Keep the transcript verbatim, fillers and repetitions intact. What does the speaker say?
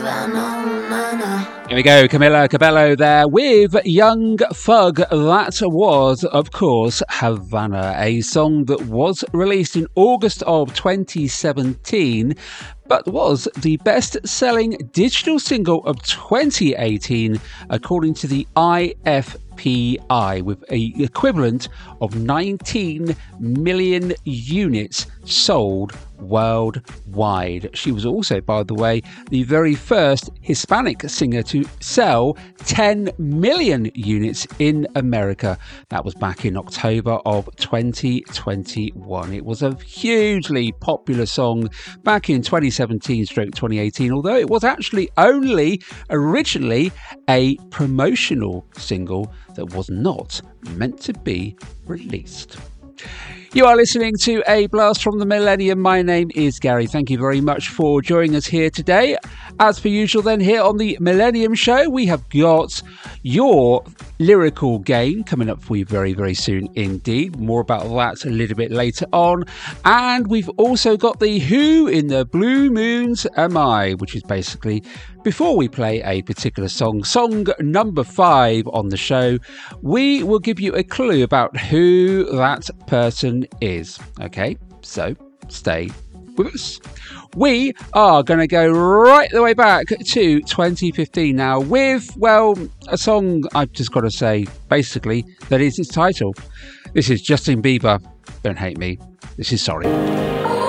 Here we go, Camila Cabello there with Young Thug. That was, of course, Havana, a song that was released in August of twenty seventeen, but was the best-selling digital single of twenty eighteen, according to the I F P I, with an equivalent of nineteen million units sold worldwide. She was also, by the way, the very first Hispanic singer to sell ten million units in America. That was back in October of twenty twenty-one. It was a hugely popular song back in twenty seventeen stroke twenty eighteen, although it was actually only originally a promotional single that was not meant to be released. You are listening to A Blast from the Millennium. My name is Gary. Thank you very much for joining us here today. As per usual then, here on the Millennium Show, we have got your lyrical game coming up for you very, very soon indeed. More about that a little bit later on. And we've also got the Who in the Blue Moons Am I, which is basically before we play a particular song, song number five on the show, we will give you a clue about who that person is. Okay, so stay with us. We are going to go right the way back to twenty fifteen now with, well, a song I've just got to say, basically, that is its title. This is Justin Bieber, Don't Hate Me. This is Sorry.